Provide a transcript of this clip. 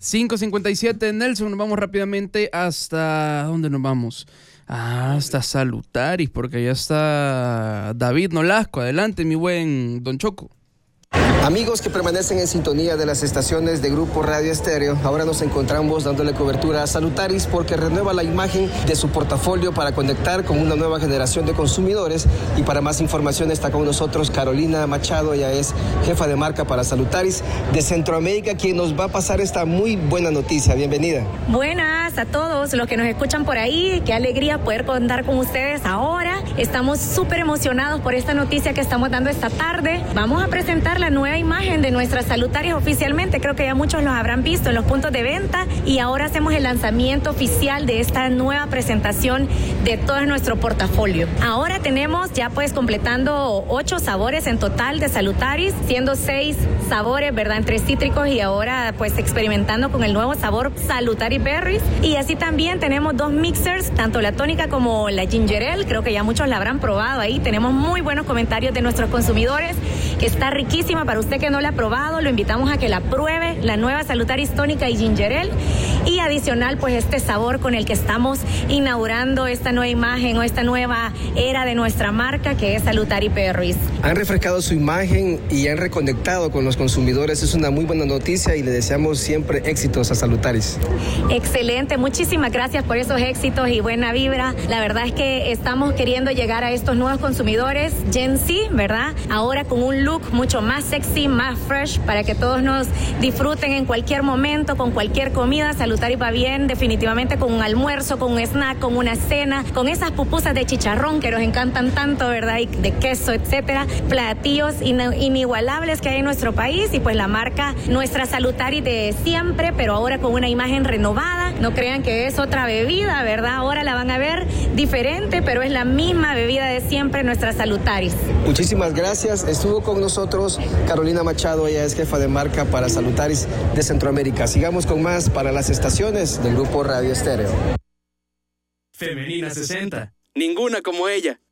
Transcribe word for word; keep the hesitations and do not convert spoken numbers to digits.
cinco cincuenta y siete, Nelson, nos vamos rápidamente hasta... ¿Dónde nos vamos? Ah, hasta Salutaris, porque allá está David Nolasco. Adelante, mi buen Don Choco. Amigos que permanecen en sintonía de las estaciones de Grupo Radio Estéreo, ahora nos encontramos dándole cobertura a Salutaris porque renueva la imagen de su portafolio para conectar con una nueva generación de consumidores. Y para más información está con nosotros Carolina Machado, ella es jefa de marca para Salutaris de Centroamérica, quien nos va a pasar esta muy buena noticia. Bienvenida. Buenas a todos los que nos escuchan por ahí, qué alegría poder contar con ustedes ahora. Estamos súper emocionados por esta noticia que estamos dando esta tarde. Vamos a presentar la nueva imagen de nuestras Salutaris oficialmente. Creo que ya muchos los habrán visto en los puntos de venta y ahora hacemos el lanzamiento oficial de esta nueva presentación de todo nuestro portafolio. Ahora tenemos ya pues completando ocho sabores en total de Salutaris, siendo seis sabores, ¿verdad? Entre cítricos y ahora pues experimentando con el nuevo sabor Salutaris Berries. Y así también tenemos dos mixers, tanto la tónica como la ginger ale. Creo que ya muchos la habrán probado ahí. Tenemos muy buenos comentarios de nuestros consumidores, que está riquísima. Para usted que no la ha probado, lo invitamos a que la pruebe, la nueva Salutaris tónica y ginger ale. Y adicional, pues este sabor con el que estamos inaugurando esta nueva imagen o esta nueva era de nuestra marca, que es Salutaris Berries. Han refrescado su imagen y han reconectado con los consumidores. Es una muy buena noticia y le deseamos siempre éxitos a Salutaris. Excelente, muchísimas gracias por esos éxitos y buena vibra. La verdad es que estamos queriendo llegar a estos nuevos consumidores Gen Z, ¿verdad? Ahora con un look mucho más sexy, más fresh, para que todos nos disfruten en cualquier momento, con cualquier comida. Salutaris va bien definitivamente con un almuerzo, con un snack, con una cena, con esas pupusas de chicharrón que nos encantan tanto, ¿verdad? Y de queso, etcétera. Platillos in- inigualables que hay en nuestro país y pues la marca nuestra Salutaris de siempre, pero ahora con una imagen renovada. No crean que es otra bebida, ¿verdad? Ahora la van a ver diferente, pero es la misma bebida de siempre, nuestra Salutaris. Muchísimas gracias. Estuvo con nosotros Carolina Machado, ella es jefa de marca para Salutaris de Centroamérica. Sigamos con más para las estaciones del Grupo Radio Estéreo. Femenina sesenta. Ninguna como ella.